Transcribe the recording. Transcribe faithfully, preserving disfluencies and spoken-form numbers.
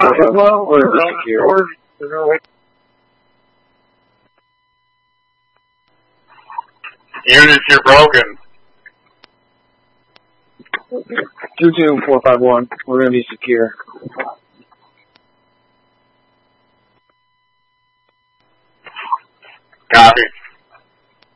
Well, we're secure. Units, you're broken. two two four five one. We're going to be secure. Copy.